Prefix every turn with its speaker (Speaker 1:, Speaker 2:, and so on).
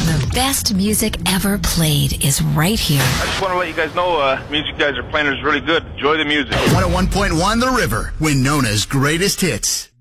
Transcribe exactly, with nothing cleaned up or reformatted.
Speaker 1: The best music ever played is right here.
Speaker 2: I just want to let you guys know, uh, music you guys are playing is really good. Enjoy the music.
Speaker 3: one oh one point one The River, Winona's greatest hits.